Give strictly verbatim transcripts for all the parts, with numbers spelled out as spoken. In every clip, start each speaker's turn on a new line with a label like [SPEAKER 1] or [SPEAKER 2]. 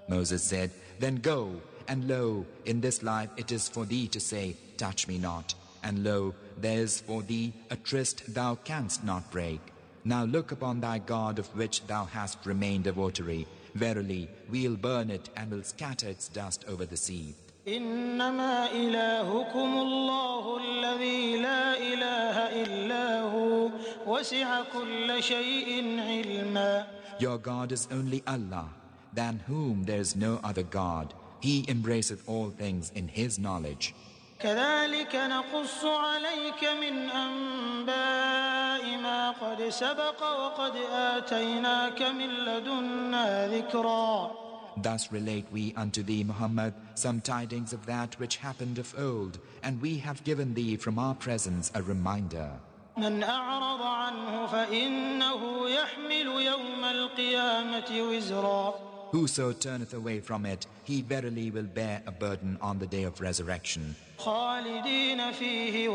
[SPEAKER 1] Moses said, Then go, and lo, in this life it is for thee to say, Touch me not, and lo, there is for thee a tryst thou canst not break. Now look upon thy God of which thou hast remained a votary. Verily, we'll burn it and will scatter its dust over the sea.
[SPEAKER 2] إنما إلهكم الله الذي لا إله إلا هو وسع كل شيء علما.
[SPEAKER 1] Your God is only Allah, than whom there is no other God. He embraceth all things in His knowledge.
[SPEAKER 2] كذلك نقص عليك من أنباء ما قد سبق وقد آتيناك من لدنا ذكرا.
[SPEAKER 1] Thus relate we unto thee, Muhammad, some tidings of that which happened of old, and we have given thee from our presence a reminder.
[SPEAKER 2] من أعرض عنه فإنه يحمل يوم القيامة وزرا.
[SPEAKER 1] Whoso turneth away from it, he verily will bear a burden on the day of resurrection.
[SPEAKER 2] خالدين فيه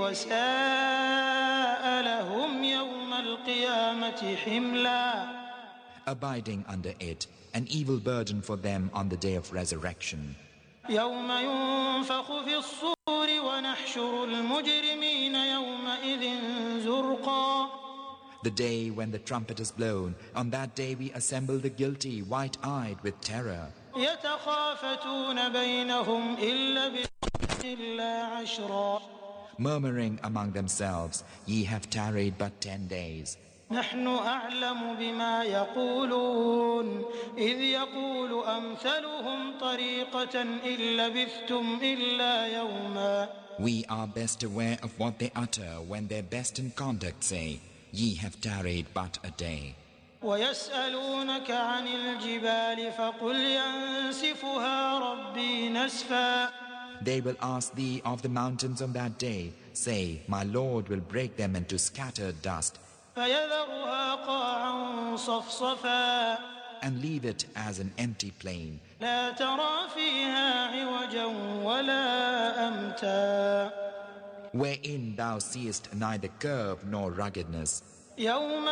[SPEAKER 2] وساء لهم يوم القيامة حملا.
[SPEAKER 1] Abiding under it, an evil burden for them on the day of resurrection.
[SPEAKER 2] يوم ينفخ في الصور ونحشر المجرمين يومئذ زرقا.
[SPEAKER 1] The day when the trumpet is blown, on that day we assemble the guilty, wide-eyed with terror.
[SPEAKER 2] يتخافتون بينهم إن لبثتم إلا عشرا.
[SPEAKER 1] Murmuring among themselves, ye have tarried but ten days.
[SPEAKER 2] نحن أعلم بما يقولون إذ يقول أمثلهم طريقة إن لبثتم إلا يوما.
[SPEAKER 1] We are best aware of what they utter when their best in conduct say, Ye have tarried but a day.
[SPEAKER 2] ويسألونك عن الجبال فقل ينسفها ربي نسفا.
[SPEAKER 1] They will ask thee of the mountains on that day. Say, My Lord will break them into scattered dust,
[SPEAKER 2] فيذرها قاعا صفصفا.
[SPEAKER 1] and leave it as an empty plain.
[SPEAKER 2] لا ترى فيها عوجا ولا أمتا.
[SPEAKER 1] Wherein thou seest neither curve nor ruggedness.
[SPEAKER 2] يوم